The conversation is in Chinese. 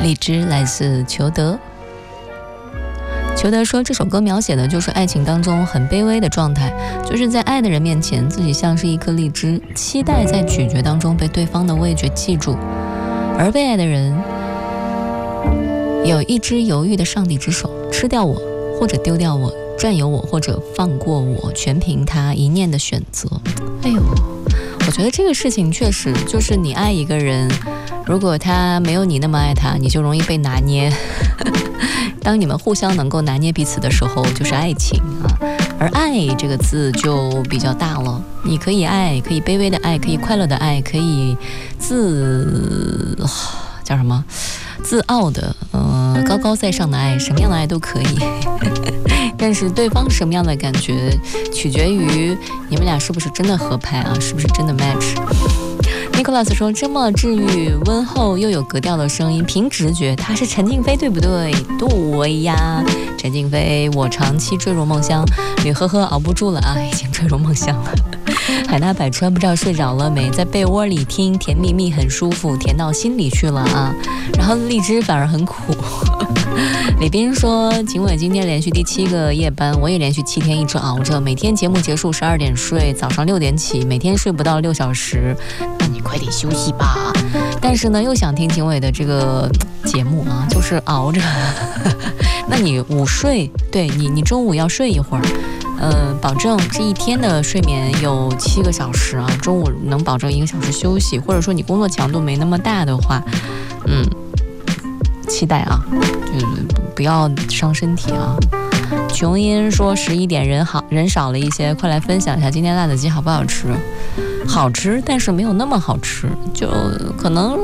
荔枝来自裘德。裘德说，这首歌描写的就是爱情当中很卑微的状态，就是在爱的人面前，自己像是一颗荔枝，期待在咀嚼当中被对方的味觉记住，而被爱的人有一只犹豫的上帝之手，吃掉我或者丢掉我，占有我或者放过我，全凭他一念的选择。哎呦，我觉得这个事情确实就是你爱一个人，如果他没有你那么爱他，你就容易被拿捏当你们互相能够拿捏彼此的时候，就是爱情啊。而爱这个字就比较大了，你可以爱，可以卑微的爱，可以快乐的爱，可以叫什么自傲的高高在上的爱，什么样的爱都可以但是对方什么样的感觉取决于你们俩是不是真的合拍啊，是不是真的 match。 Nicholas 说，这么治愈温厚又有格调的声音，凭直觉他是陈静飞对不对？对呀，陈静飞，我长期坠入梦乡，吕呵呵熬不住了啊，已经坠入梦乡了海纳百川，不知道睡着了没，在被窝里听甜蜜蜜很舒服，甜到心里去了啊。然后荔枝反而很苦李斌说，景伟今天连续第7个夜班，我也连续7天一直熬着，每天节目结束12点睡，早上6点起，每天睡不到6小时，那你快点休息吧。但是呢又想听景伟的这个节目啊，就是熬着那你午睡，对，你中午要睡一会儿，保证这一天的睡眠有7个小时啊，中午能保证1个小时休息，或者说你工作强度没那么大的话，期待啊，就是不要伤身体啊。琼音说11点人少了一些，快来分享一下今天辣子鸡好不好吃？好吃，但是没有那么好吃，就可能